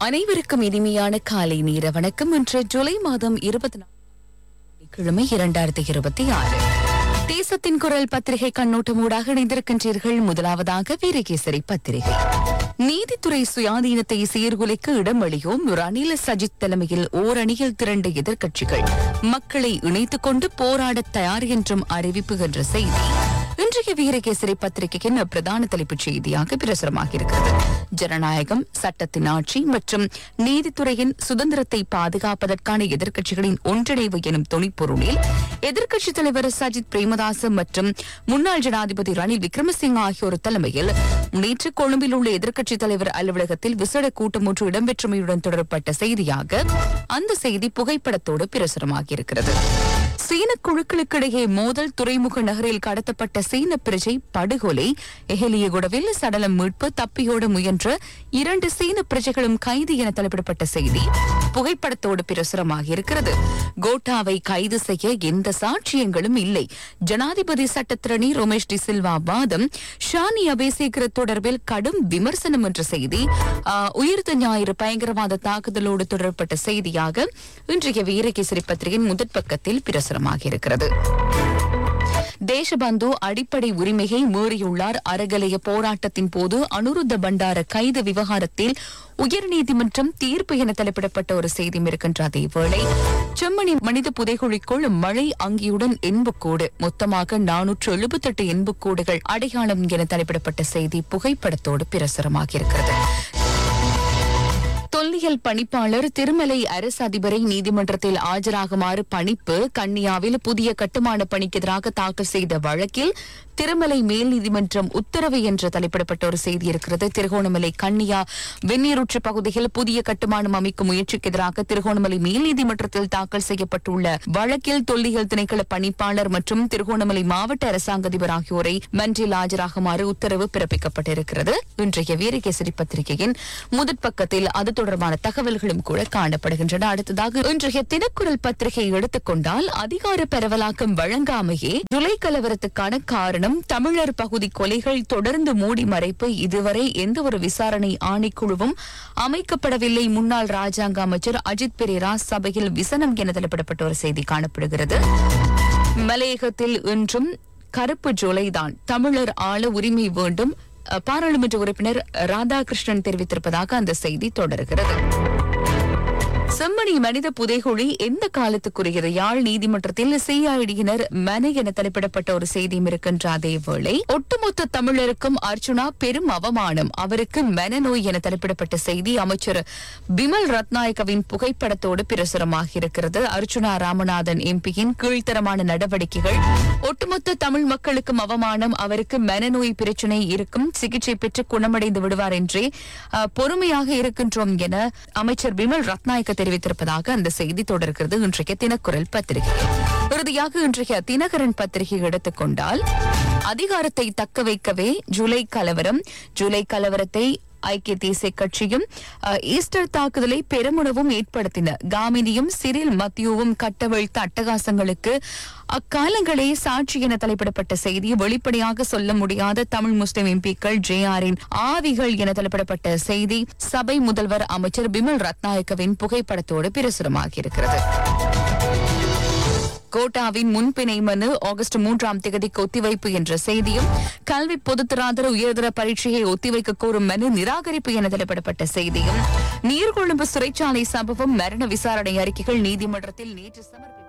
அனைவருக்கும் இனிமையான காலை நேர வணக்கம். இன்று ஜூலை மாதம் 24 கிழமை 2026. தேசத்தின் குரல் பத்திரிகை கண்ணோட்டமூடாக இணைந்திருக்கின்றீர்கள். முதலாவதாக வீரகேசரி பத்திரிகை. நீதித்துறை சுயாதீனத்தை சீர்குலைக்க இடமளியோம். ரணில் சஜித் தலைமையில் ஓரணியில் திரண்ட எதிர்க்கட்சிகள் மக்களை இணைத்துக் கொண்டு போராடத் தயார் என்றும் அறிவிப்பு என்ற செய்தி இன்றைய வீரகேசரி பத்திரிகையின் பிரதான தலைப்புச் செய்தியாக பிரசுரமாகியிருக்கிறது. ஜனநாயகம், சட்டத்தின் ஆட்சி மற்றும் நீதித்துறையின் சுதந்திரத்தை பாதுகாப்பதற்கான எதிர்க்கட்சிகளின் ஒன்றிணைவு எனும் துணிப்பொருளில் எதிர்க்கட்சித் தலைவர் சஜித் பிரேமதாச மற்றும் முன்னாள் ஜனாதிபதி ரணில் விக்ரமசிங்க ஆகியோர் தலைமையில் நேற்று கொழும்பில் உள்ள எதிர்க்கட்சித் தலைவர் அலுவலகத்தில் விசேட கூட்டம் ஒன்று இடம்பெற்றமையுடன் தொடரப்பட்ட செய்தியாக அந்த செய்தி புகைப்படத்தோடு பிரசுரமாகியிருக்கிறது. சீன குழுக்களுக்கிடையே மோதல், துறைமுக நகரில் கடத்தப்பட்ட சீன பிரஜை படுகொலை, எஹலியகுடவில் சடலம் மீட்பு, தப்பியோட முயன்ற 2 சீன பிரஜைகளும் கைது என தலைப்பிடப்பட்ட செய்தி புகைப்படத்தோடு பிரசுரமாகியிருக்கிறது. கோட்டாவை கைது செய்ய எந்த சாட்சியங்களும் இல்லை. ஜனாதிபதி சட்டத்திரணி ரமேஷ் டி சில்வா வாதம். ஷானி அபேசேகர தொடர்பில் கடும் விமர்சனம் என்ற செய்தி உயிர்த்த ஞாயிறு பயங்கரவாத தாக்குதலோடு தொடரப்பட்ட செய்தியாக இன்றைய வீரகேசரி பத்திரிகையின் முதற் பக்கத்தில் பிரசுரமாகியிருக்கிறது. தேசபந்து அடிப்படை உரிமையை மீறியுள்ளார். அறகலைய போராட்டத்தின் போது அனுருத்த பண்டார கைது விவகாரத்தில் உயர்நீதிமன்றம் தீர்ப்பு என தலைப்பிடப்பட்ட ஒரு செய்தியும் இருக்கின்ற அதேவேளை செம்மணி மனித புதைகுழிக்குள் மழை அங்கியுடன் எண்புக்கூடு, மொத்தமாக 478 எண்புக்கூடுகள் அடையாளம் என தலைப்பிடப்பட்ட செய்தி புகைப்படத்தோடு பிரசுரமாகியிருக்கிறது. தொல்லியல் பணிப்பாளர் திருமலை அரசு அதிபரை நீதிமன்றத்தில் ஆஜராகுமாறு பணிப்பு. கன்னியாவில் புதிய கட்டுமான பணிக்கு எதிராக தாக்கல் செய்த வழக்கில் திருமலை மேல் நீதிமன்றம் உத்தரவு என்று தலைப்பிடப்பட்ட ஒரு செய்தி இருக்கிறது. திருகோணமலை கன்னியா வெந்நீரூற்று பகுதியில் புதிய கட்டுமானம் அமைக்கும் முயற்சிக்கு எதிராக திருகோணமலை மேல் நீதிமன்றத்தில் தாக்கல் செய்யப்பட்டுள்ள வழக்கில் தொல்லியல் திணைக்கள பணிப்பாளர் மற்றும் திருகோணமலை மாவட்ட அரசாங்க அதிபர் ஆகியோரை மன்றில் ஆஜராகுமாறு உத்தரவு பிறப்பிக்கப்பட்டிருக்கிறது. இன்றைய வீரகேசரி பத்திரிகையின் முதற் பக்கத்தில் அது தொடர்பான தகவல்களும் கூட காணப்படுகின்றன. அடுத்ததாக இன்றைய தினக்குரல் பத்திரிகை எடுத்துக்கொண்டால் அதிகார பரவலாக்கம் வழங்காமையே ஜூலை கலவரத்துக்கான காரணம். தமிழர் பகுதி கொலைகள் தொடர்ந்து மூடி மறைப்பு. இதுவரை எந்த ஒரு விசாரணை ஆணைக்குழுவும் அமைக்கப்படவில்லை. முன்னாள் ராஜாங்க அமைச்சர் அஜித் பெரேரா சபையில் விசனம் என தலைப்பிடப்பட்ட ஒரு செய்தி காணப்படுகிறது. மலையகத்தில் இன்றும் கருப்பு ஜூலைதான், தமிழர் ஆள உரிமை வேண்டும், பாராளுமன்ற உறுப்பினர் ராதாகிருஷ்ணன் தெரிவித்திருப்பதாக அந்த செய்தி தொடர்கிறது. செம்மணி மனித புதைகுழி எந்த காலத்துக்குரியது? யாழ் நீதிமன்றத்தில் சிஐடியினர் மனு என தலைப்பிடப்பட்ட ஒரு செய்தியும் இருக்கின்ற அதேவேளை ஒட்டுமொத்த தமிழருக்கும் அர்ச்சுனா பெரும் அவமானம், அவருக்கு மனநோய் என தலைப்பிடப்பட்ட செய்தி அமைச்சர் பிமல் ரத்நாயக்கவின் புகைப்படத்தோடு பிரசுரமாக இருக்கிறது. அர்ச்சுனா ராமநாதன் எம்பியின் கீழ்த்தரமான நடவடிக்கைகள் ஒட்டுமொத்த தமிழ் மக்களுக்கும் அவமானம், அவருக்கு மனநோய் பிரச்சினை இருக்கும், சிகிச்சை பெற்று குணமடைந்து விடுவார் என்றே பொறுமையாக இருக்கின்றோம் என அமைச்சர் பிமல் ரத்நாயக்க தெரிவித்திருப்பதாக அந்த செய்தி தொடர்கிறது. இன்றைய தினக்குரல் பத்திரிகை. இறுதியாக இன்றைய தினகரன் பத்திரிகை எடுத்துக்கொண்டால் அதிகாரத்தை தக்க வைக்கவே ஜூலை கலவரத்தை ஐக்கிய தேசிய கட்சியும் ஈஸ்டர் தாக்குதலை பெருமுனவும் ஏற்படுத்தின. காமினியும் சிறில் மத்தியோவும் கட்டவிழ்த்த அட்டகாசங்களுக்கு அக்காலங்களே சாட்சி என தலைப்பிடப்பட்ட செய்தியை வெளிப்படையாக சொல்ல முடியாத தமிழ் முஸ்லிம் எம்பிக்கள் ஜேஆரின் ஆவிகள் என தலைப்பிடப்பட்ட செய்தி சபை முதல்வர் அமைச்சர் பிமல் ரத்நாயக்கவின் புகைப்படத்தோடு பிரசுரமாகியிருக்கிறது. கோட்டாவின் முன்பிணை மனு ஆகஸ்ட் 3ஆம் தேதிக்கு ஒத்திவைப்பு என்ற செய்தியும், கல்வி பொதுத்தராதர உயர்தர பரீட்சையை ஒத்திவைக்க கோரும் மனு நிராகரிப்பு என தலைப்பிடப்பட்ட செய்தியும், நீர்கொழும்பு சிறைச்சாலை சம்பவம் மரண விசாரணை அறிக்கைகள் நீதிமன்றத்தில் நேற்று சமர்ப்பிக்கப்பட்டது.